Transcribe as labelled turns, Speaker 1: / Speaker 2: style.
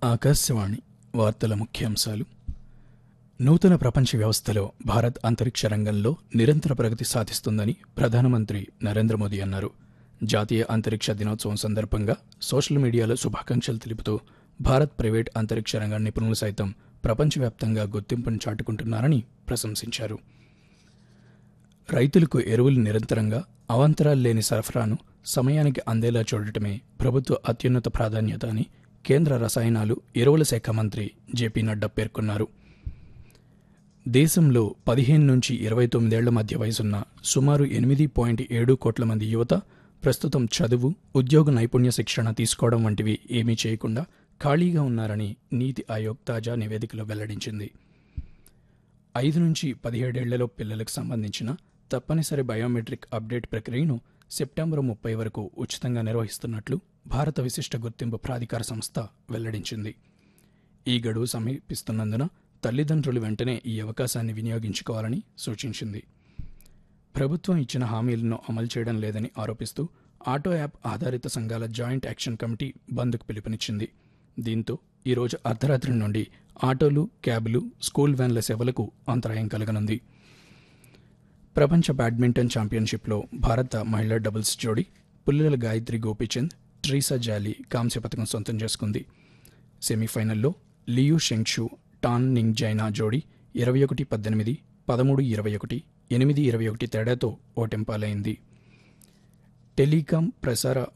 Speaker 1: ఆకాశవాణి వార్తల ముఖ్యాంశాలు. నూతన ప్రపంచ వ్యవస్థలో భారత్ అంతరిక్ష రంగంలో నిరంతర ప్రగతి సాధిస్తుందని ప్రధానమంత్రి నరేంద్ర మోదీ అన్నారు. జాతీయ అంతరిక్ష దినోత్సవం సందర్భంగా సోషల్ మీడియాలో శుభాకాంక్షలు తెలుపుతూ భారత్ ప్రైవేట్ అంతరిక్ష రంగ నిపుణులు సైతం ప్రపంచవ్యాప్తంగా గుర్తింపును చాటుకుంటున్నారని ప్రశంసించారు. రైతులకు ఎరువులు నిరంతరంగా అవాంతరాలు లేని సరఫరాను సమయానికి అందేలా చూడటమే ప్రభుత్వ అత్యున్నత ప్రాధాన్యత అని కేంద్ర రసాయనాలు, ఎరువుల శాఖ మంత్రి జేపీ నడ్డా పేర్కొన్నారు. దేశంలో 15 నుంచి 29 ఏళ్ల మధ్య వయసున్న సుమారు 8.7 కోట్ల మంది యువత ప్రస్తుతం చదువు, ఉద్యోగ నైపుణ్య శిక్షణ తీసుకోవడం వంటివి ఏమీ చేయకుండా ఖాళీగా ఉన్నారని నీతి ఆయోగ్ తాజా నివేదికలో వెల్లడించింది. 5 నుంచి 17 ఏళ్లలో పిల్లలకు సంబంధించిన తప్పనిసరి బయోమెట్రిక్ అప్డేట్ ప్రక్రియను సెప్టెంబర్ 30 వరకు ఉచితంగా నిర్వహిస్తున్నట్లు భారత విశిష్ట గుర్తింపు ప్రాధికార సంస్థ వెల్లడించింది. ఈ గడువు సమీపిస్తున్నందున తల్లిదండ్రులు వెంటనే ఈ అవకాశాన్ని వినియోగించుకోవాలని సూచించింది. ప్రభుత్వం ఇచ్చిన హామీలను అమలు చేయడం లేదని ఆరోపిస్తూ ఆటో యాప్ ఆధారిత సంఘాల జాయింట్ యాక్షన్ కమిటీ బంద్కు పిలుపునిచ్చింది. దీంతో ఈరోజు అర్ధరాత్రి నుండి ఆటోలు, క్యాబ్లు, స్కూల్ వ్యాన్ల సేవలకు అంతరాయం కలగనుంది. ప్రపంచ బ్యాడ్మింటన్ ఛాంపియన్షిప్లో భారత మహిళా డబుల్స్ జోడీ పుల్లెల గాయత్రి గోపీచంద్, ట్రీసా జాలీ కాంస్య పథకం సొంతం చేసుకుంది. సెమీఫైనల్లో లియూ షెంగ్షు, టాన్ నింగ్ జైనా జోడీ 21-18, 13-21, 8-21 తేడాతో ఓటెంపాలైంది. టెలికాం, ప్రసార